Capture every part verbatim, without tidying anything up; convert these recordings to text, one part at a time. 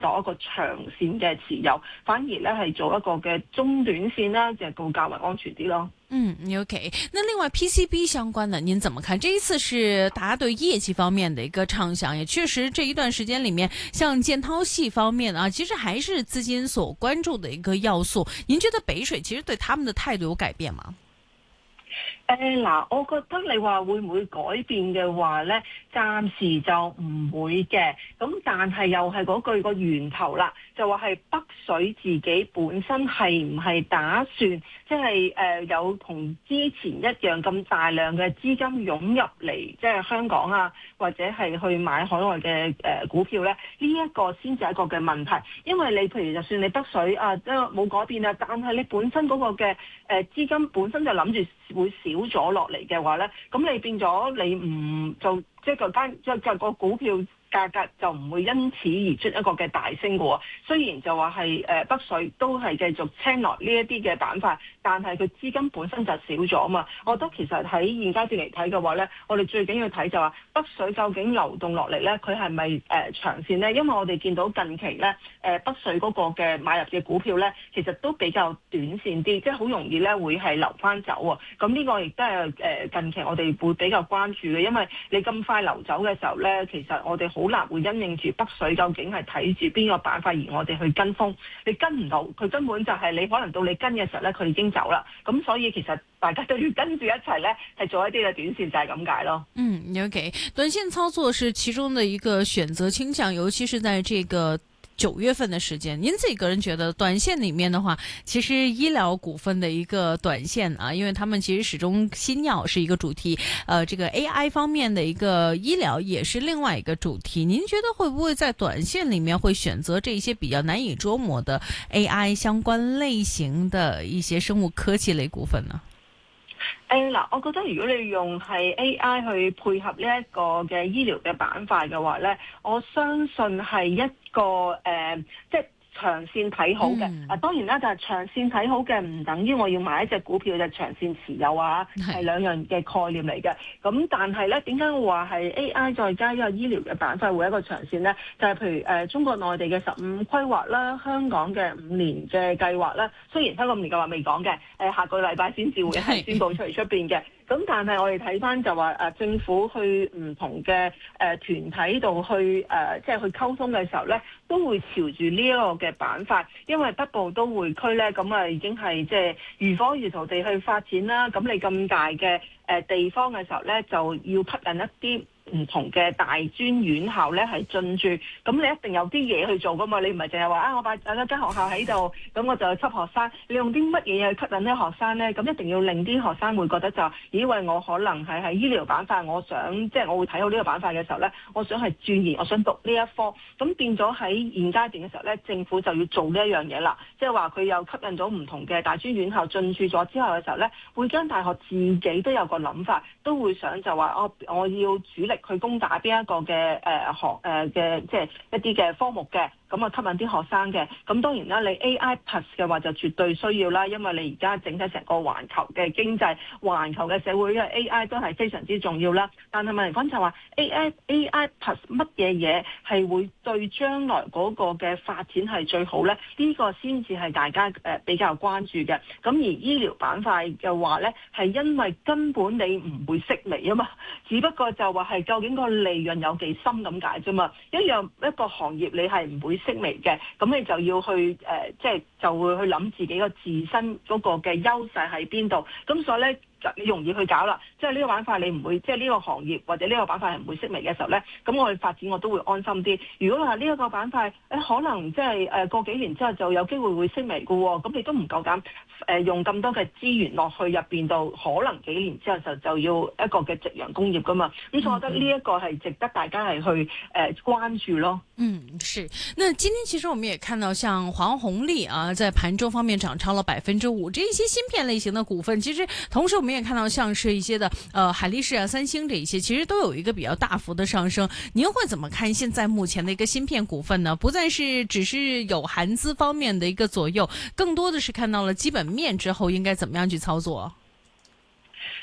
作一個長線嘅持有，反而咧係做一個嘅中短線啦，就係較為安全啲咯。 嗯 ，OK。那另外 P C B 相關的，您怎麼看？這一次是大家對業績方面的一個暢想，也確實這一段時間裏面，像建滔系方面啊，其實還是資金所關注的一個要素。您覺得北水其實對他們的態度有改變嗎？ 誒嗱，我覺得你話會唔會改變嘅話咧，暫時就唔會嘅。咁但係又係嗰句個源頭啦，就話係北水自己本身係唔係打算，即係誒有同之前一樣咁大量嘅資金湧入嚟，即係香港啊，或者係去買海外嘅誒股票咧？呢一個先至係一個嘅問題。因為你譬如就算你北水啊都冇改變啊，但係你本身嗰個嘅誒資金本身就諗住會少咗落嚟嘅話咧，咁你變咗你唔就即係個間即係個股票價格就唔會因此而出一個嘅大升嘅喎。雖然就話係誒北水都係繼續青落呢一啲嘅板塊，但係佢資金本身就少咗啊嘛。我覺得其實喺現階段嚟睇嘅話咧，我哋最緊要睇就話北水究竟流動落嚟咧，佢係咪誒長線咧？因為我哋見到近期咧誒北水嗰個嘅買入嘅股票咧，其實都比較短線啲，即係好容易咧會係流翻走喎。咁呢個亦都係誒近期我哋會比較關注嘅，因為你咁快流走嘅時候咧，其實我哋好難會因應住北水究竟係睇住邊個板塊而我哋去跟風，你跟唔到，佢根本就係你可能到你跟嘅時候咧，佢已經走啦。咁所以其實大家都要跟住一齊咧，係做一啲嘅短線就係咁解咯。 嗯 ，OK， 短線操作是其中的一個選擇傾向，尤其是在這個九月份的時間，您自己個人覺得短線裏面的話，其實醫療股份的一個短線啊，因為他們其實始終新藥是一個主題，呃，這個 A I 方面的一個醫療也是另外一個主題。您覺得會不會在短線裏面會選擇這些比較難以捉摸的 A I 相關類型的一些生物科技類股份呢？ 誒嗱，我覺得如果你用係 A I 去配合呢一個嘅醫療嘅板塊嘅話咧，我相信係一個誒、呃，即係長線睇好嘅。啊、嗯，當然啦，就係長線睇好嘅唔等於我要買一隻股票就長線持有啊，係兩樣嘅概念嚟嘅。咁但係咧，點解我話係 A I 再加一個醫療嘅板塊會一個長線咧？就係、是、譬如誒、呃、中國內地嘅十五規劃啦，香港嘅五年嘅計劃啦。雖然香港五年計劃未講嘅，誒下個禮拜先至會係宣佈出嚟出邊嘅。咁但係我哋睇翻就話誒政府去唔同嘅誒團體度去誒即係去溝通嘅時候咧，都會朝住呢一個嘅板塊，因為北部都會區咧，咁啊已經係即係如火如荼地去發展啦。咁你咁大嘅誒地方嘅時候咧，就要吸引一啲唔同嘅大專院校咧係進駐，咁你一定有啲嘢去做噶嘛，你唔係淨係話啊我擺咗間學校喺度，咁我就去吸學生，你用啲乜嘢去吸引啲學生咧？咁一定要令啲學生會覺得就，因為我可能係喺醫療板塊，我想即係我會睇好呢個板塊嘅時候咧，我想係鑽研，我想讀呢一科，咁變咗喺現階段嘅時候咧，政府就要做呢一樣嘢啦，即係話佢又吸引咗唔同嘅大專院校進駐咗之後嘅時候咧，每間大學自己都有個諗法，都會想就話我我要主力去攻打邊一個嘅誒、呃、學誒嘅、呃、即係一啲嘅科目嘅，咁啊吸引啲學生嘅。咁當然啦，你 A I plus 嘅話就絕對需要啦，因為你而家整體成個環球嘅經濟、環球嘅社會嘅 A I 都係非常之重要啦。但係問題講就話 A I A I plus 乜嘢嘢係會對將來嗰個嘅發展係最好咧？呢、呢個先至係大家誒比較關注嘅。咁而醫療板塊嘅話咧，係因為根本你唔會息微啊嘛，只不過就話係究竟個利潤有幾深咁解啫嘛。一樣一個行業你係唔會息微嘅，咁你就要去誒，即、呃、係就，就會去諗自己個自身嗰個嘅優勢喺邊度。咁所以咧，你容易去搞啦，即係呢個板塊你唔會，即係呢個行業或者呢個板塊係唔會息微嘅時候咧，咁我哋發展我都會安心啲。如果話呢一個板塊，誒可能即係誒過幾年之後就有機會會息微嘅喎，咁你都唔夠膽誒用咁多嘅資源落去入邊度，可能幾年之後就就要一個嘅夕陽工業噶嘛。咁所以我覺得呢一個係值得大家係去誒關注咯。 嗯，是。那今天其實我們也看到，像華虹力啊，在盤中方面漲超了百分之五，這一些芯片類型的股份，其實同時我們也看到，像是一些的，呃，海力士啊、三星這一些，其實都有一個比較大幅的上升。您會怎麼看現在目前的一個芯片股份呢？不再是只是有韓資方面的一個左右，更多的是看到了基本面之後應該怎麼樣去操作？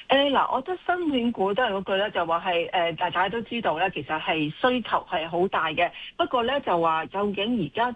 誒嗱，我覺得芯片股都係嗰句咧，就話係誒，大家都知道咧，其實係需求係好大嘅。不過咧，就話究竟而家